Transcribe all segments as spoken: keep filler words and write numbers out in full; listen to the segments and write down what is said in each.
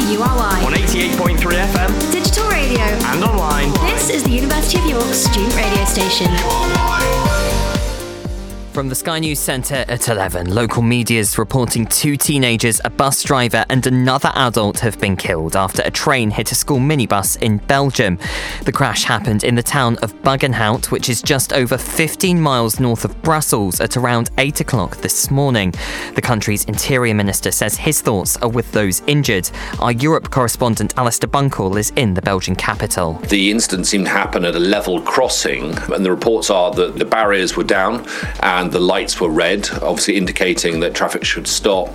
U R Y. On eighty-eight point three F M. Digital radio. And online. This is the University of York student radio station. From the Sky News Centre at eleven, local media's reporting two teenagers, a bus driver and another adult have been killed after a train hit a school minibus in Belgium. The crash happened in the town of Buggenhout, which is just over fifteen miles north of Brussels, at around eight o'clock this morning. The country's Interior Minister says his thoughts are with those injured. Our Europe correspondent Alistair Bunkle is in the Belgian capital. The incident seemed to happen at a level crossing, and the reports are that the barriers were down and the lights were red, obviously indicating that traffic should stop.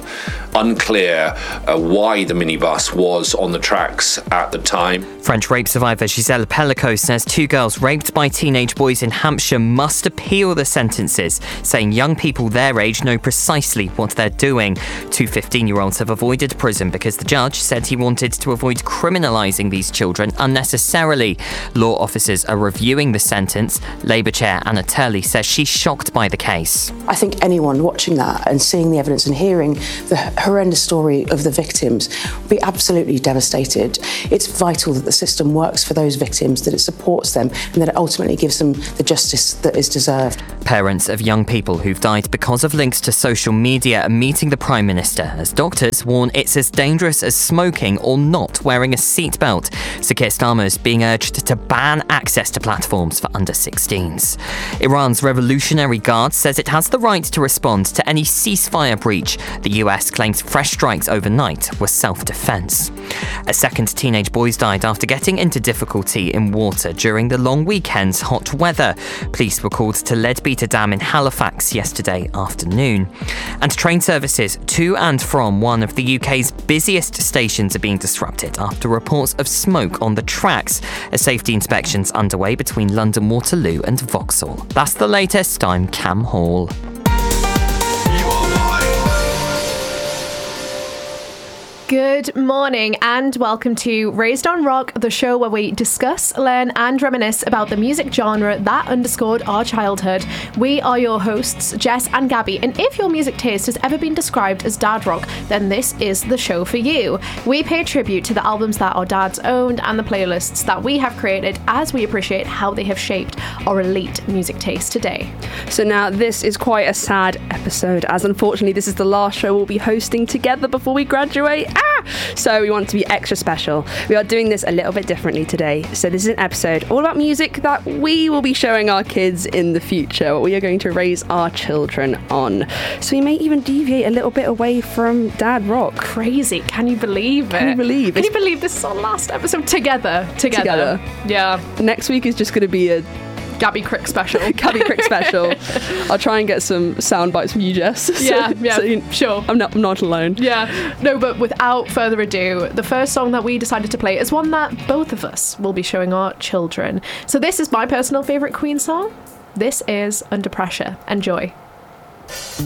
Unclear uh, why the minibus was on the tracks at the time. French rape survivor Gisèle Pellico says two girls raped by teenage boys in Hampshire must appeal the sentences, saying young people their age know precisely what they're doing. Two fifteen-year-olds have avoided prison because the judge said he wanted to avoid criminalising these children unnecessarily. Law officers are reviewing the sentence. Labour Chair Anna Turley says she's shocked by the case. I think anyone watching that and seeing the evidence and hearing the horrendous story of the victims will be absolutely devastated. It's vital that the system works for those victims, that it supports them, and that it ultimately gives them the justice that is deserved. Parents of young people who've died because of links to social media are meeting the Prime Minister as doctors warn it's as dangerous as smoking or not wearing a seatbelt. Sir Keir Starmer is being urged to ban access to platforms for under sixteens. Iran's Revolutionary Guard says it has the right to respond to any ceasefire breach. The U S claims fresh strikes overnight were self-defense. A second teenage boy died after getting into difficulty in water during the long weekend's hot weather. Police were called to Leadbeater Dam in Halifax yesterday afternoon. And train services to and from one of the U K's busiest stations are being disrupted after reports of smoke on the tracks. A safety inspection's underway between London Waterloo and Vauxhall. That's the latest. I'm Cam Hall. Good morning and welcome to Raised on Rock, the show where we discuss, learn and reminisce about the music genre that underscored our childhood. We are your hosts, Jess and Gabby, and if your music taste has ever been described as dad rock, then this is the show for you. We pay tribute to the albums that our dads owned and the playlists that we have created as we appreciate how they have shaped our elite music taste today. So now this is quite a sad episode, as unfortunately this is the last show we'll be hosting together before we graduate. Ah! So we want to be extra special. We are doing this a little bit differently today. So this is an episode all about music that we will be showing our kids in the future, what we are going to raise our children on. So we may even deviate a little bit away from dad rock. Crazy. Can you believe it? Can you believe Can you believe this is our last episode together? Together. Together. Yeah. Next week is just going to be a Gabby Crick special. Gabby Crick special. I'll try and get some sound bites from you, Jess. So, yeah, yeah, so you, sure. I'm not, I'm not alone. Yeah. No, but without further ado, the first song that we decided to play is one that both of us will be showing our children. So this is my personal favourite Queen song. This is Under Pressure. Enjoy.